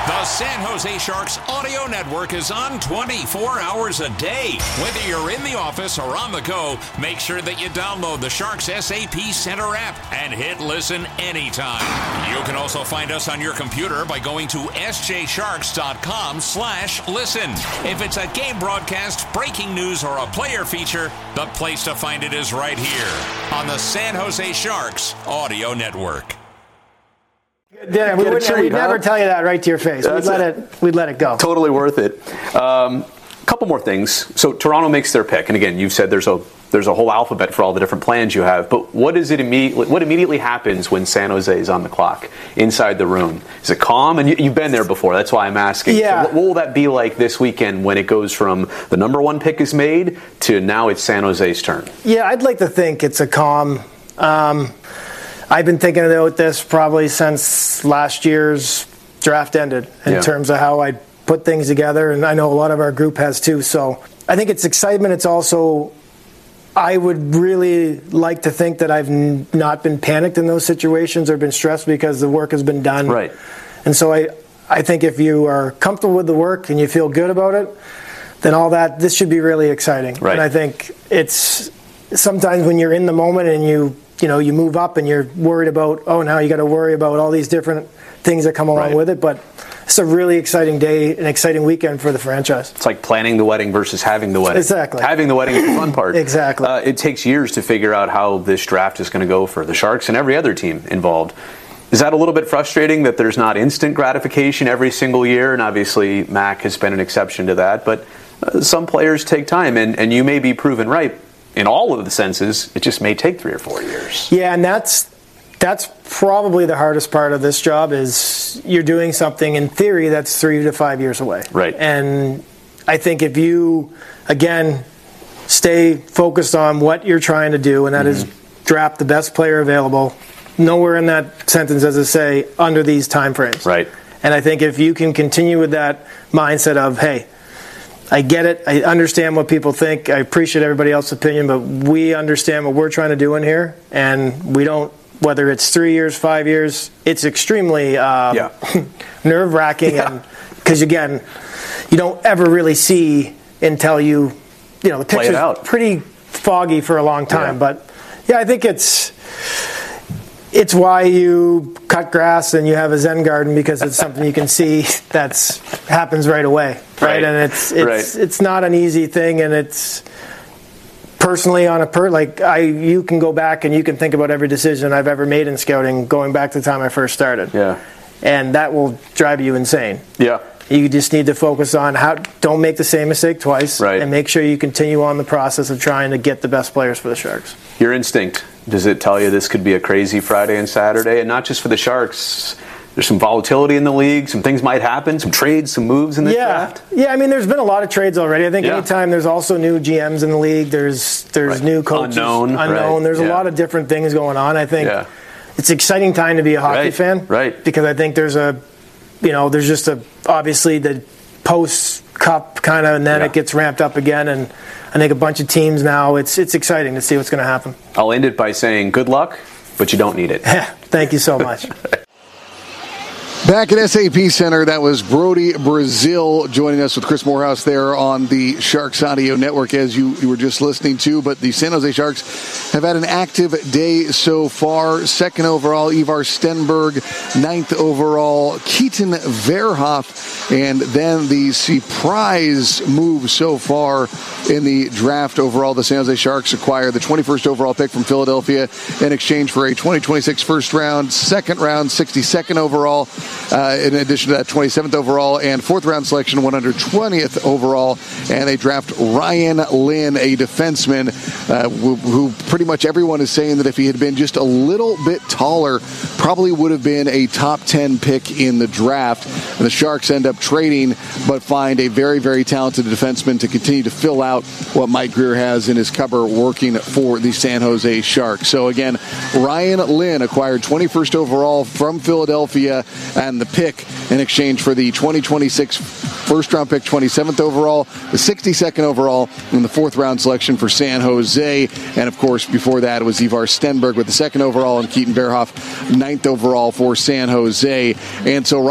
The San Jose Sharks audio network is on 24 hours a day. Whether you're in the office or on the go, make sure that you download the Sharks SAP Center app and hit listen anytime. You can also find us on your computer by going to sjsharks.com/listen. If it's a game broadcast, breaking news, or a player feature, the place to find it is right here on the San Jose Sharks audio network. Yeah, we'd never tell you that right to your face. We'd let it go. Totally worth it. Couple more things. So Toronto makes their pick, and again, you've said there's a whole alphabet for all the different plans you have. But what immediately happens when San Jose is on the clock inside the room? Is it calm? And you've been there before. That's why I'm asking. Yeah. So what will that be like this weekend when it goes from the number one pick is made to now it's San Jose's turn? Yeah, I'd like to think it's a calm. I've been thinking about this probably since last year's draft ended in terms of how I put things together, and I know a lot of our group has too. So I think it's excitement. It's also, I would really like to think that I've not been panicked in those situations or been stressed because the work has been done. Right. And so I think if you are comfortable with the work and you feel good about it, then this should be really exciting. Right. And I think it's sometimes when you're in the moment and you move up and you're worried about, now you got to worry about all these different things that come along with it. But it's a really exciting day, an exciting weekend for the franchise. It's like planning the wedding versus having the wedding. Exactly. Having the wedding is the fun part. Exactly. It takes years to figure out how this draft is going to go for the Sharks and every other team involved. Is that a little bit frustrating that there's not instant gratification every single year? And obviously Mac has been an exception to that. But some players take time, and you may be proven right. In all of the senses, it just may take 3 or 4 years. Yeah, and that's probably the hardest part of this job is you're doing something in theory that's 3 to 5 years away. Right. And I think if you, again, stay focused on what you're trying to do, and that is draft the best player available, nowhere in that sentence does it say under these time frames. Right. And I think if you can continue with that mindset of, hey, I get it. I understand what people think. I appreciate everybody else's opinion, but we understand what we're trying to do in here, and we don't, whether it's 3 years, 5 years, it's extremely nerve-wracking, and because, again, you don't ever really see until the picture's pretty foggy for a long time. Yeah. But, I think it's why you cut grass and you have a Zen garden, because it's something you can see that happens right away, right? And it's not an easy thing, and it's personally on you can go back and you can think about every decision I've ever made in scouting going back to the time I first started. Yeah. And that will drive you insane. Yeah. You just need to focus on don't make the same mistake twice, and make sure you continue on the process of trying to get the best players for the Sharks. Your instinct, does it tell you this could be a crazy Friday and Saturday? And not just for the Sharks. There's some volatility in the league. Some things might happen. Some trades, some moves in the draft. Yeah, I mean, there's been a lot of trades already. I think anytime there's also new GMs in the league, there's new coaches. Unknown. There's a lot of different things going on. I think it's an exciting time to be a hockey fan. Right. Because I think there's obviously the post-cup kind of, and then it gets ramped up again. And I think a bunch of teams now, it's exciting to see what's going to happen. I'll end it by saying good luck, but you don't need it. Thank you so much. Back at SAP Center, that was Brody Brazil joining us with Chris Morehouse there on the Sharks Audio Network, as you were just listening to. But the San Jose Sharks have had an active day so far. 2nd overall, Ivar Stenberg. 9th overall, Keaton Verhoff. And then the surprise move so far in the draft overall. The San Jose Sharks acquired the 21st overall pick from Philadelphia in exchange for a 2026 first round, 2nd round, 62nd overall. In addition to that, 27th overall and 4th round selection, 120th overall. And they draft Ryan Lynn, a defenseman who pretty much everyone is saying that if he had been just a little bit taller, probably would have been a top 10 pick in the draft. And the Sharks end up trading, but find a very, very talented defenseman to continue to fill out what Mike Grier has in his cupboard working for the San Jose Sharks. So again, Ryan Lynn acquired 21st overall from Philadelphia, and the pick in exchange for the 2026 first-round pick, 27th overall, the 62nd overall, and the 4th round selection for San Jose. And, of course, before that, it was Ivar Stenberg with the 2nd overall and Keaton Verhoff, 9th overall for San Jose. And so